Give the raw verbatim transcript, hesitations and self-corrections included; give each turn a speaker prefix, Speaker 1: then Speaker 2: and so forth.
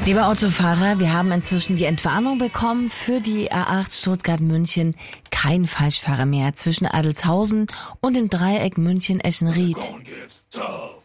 Speaker 1: Liebe Autofahrer, wir haben inzwischen die Entwarnung bekommen für die A acht Stuttgart-München. Kein Falschfahrer mehr zwischen Adelzhausen und dem Dreieck München-Eschenried.